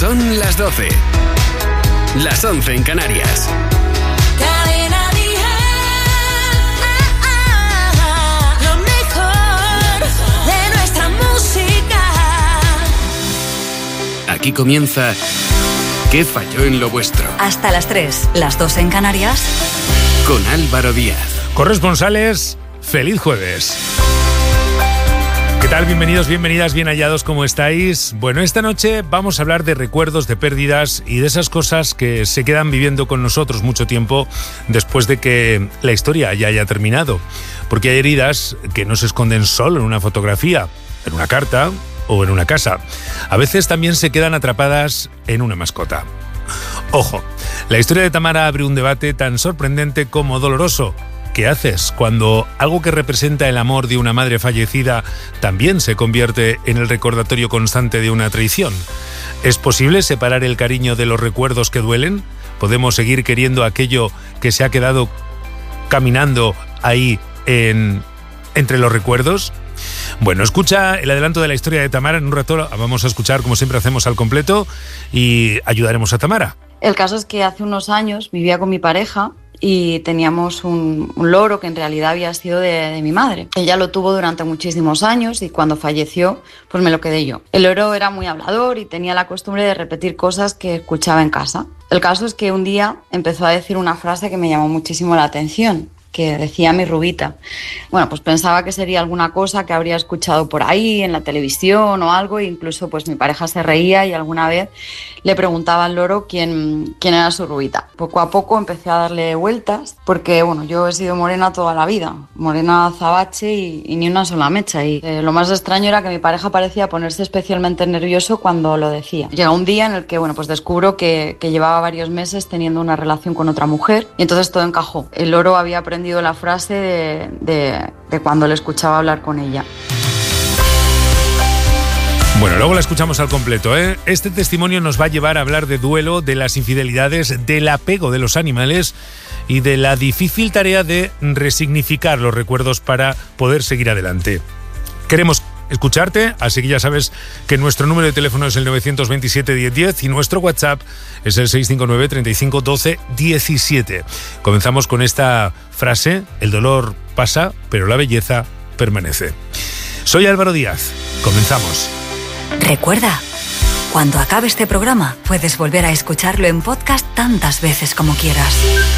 Son las 12. Las 11 en Canarias. Cadena Dial. Lo mejor de nuestra música. Aquí comienza ¿Qué falló en lo vuestro? Hasta las 3, las 2 en Canarias. Con Álvaro Díaz. Corresponsales, feliz jueves. ¿Qué tal? Bienvenidos, bienvenidas, bien hallados, ¿cómo estáis? Bueno, esta noche vamos a hablar de recuerdos, de pérdidas y de esas cosas que se quedan viviendo con nosotros mucho tiempo después de que la historia ya haya terminado. Porque hay heridas que no se esconden solo en una fotografía, en una carta o en una casa. A veces también se quedan atrapadas en una mascota. Ojo, la historia de Tamara abre un debate tan sorprendente como doloroso. ¿Qué haces cuando algo que representa el amor de una madre fallecida también se convierte en el recordatorio constante de una traición? ¿Es posible separar el cariño de los recuerdos que duelen? ¿Podemos seguir queriendo aquello que se ha quedado caminando ahí entre los recuerdos? Bueno, escucha el adelanto de la historia de Tamara. En un rato vamos a escuchar, como siempre hacemos, al completo y ayudaremos a Tamara. El caso es que hace unos años vivía con mi pareja y teníamos un loro que en realidad había sido de mi madre. Ella lo tuvo durante muchísimos años y cuando falleció, pues me lo quedé yo. El loro era muy hablador y tenía la costumbre de repetir cosas que escuchaba en casa. El caso es que un día empezó a decir una frase que me llamó muchísimo la atención, que decía mi Rubita. Bueno, pues pensaba que sería alguna cosa que habría escuchado por ahí, en la televisión o algo, e incluso pues mi pareja se reía y alguna vez le preguntaba al loro quién era su Rubita. Poco a poco empecé a darle vueltas, porque bueno, yo he sido morena toda la vida, morena azabache y ni una sola mecha, y lo más extraño era que mi pareja parecía ponerse especialmente nervioso cuando lo decía. Llega un día en el que bueno, pues descubro que llevaba varios meses teniendo una relación con otra mujer y entonces todo encajó. El loro había aprendido la frase de cuando le escuchaba hablar con ella. Bueno, luego la escuchamos al completo, ¿eh? Este testimonio nos va a llevar a hablar de duelo, de las infidelidades, del apego de los animales y de la difícil tarea de resignificar los recuerdos para poder seguir adelante. Queremos escucharte, así que ya sabes que nuestro número de teléfono es el 927-1010 y nuestro WhatsApp es el 659 35 12 17. Comenzamos con esta frase: el dolor pasa, pero la belleza permanece. Soy Álvaro Díaz, comenzamos. Recuerda, cuando acabe este programa puedes volver a escucharlo en podcast tantas veces como quieras.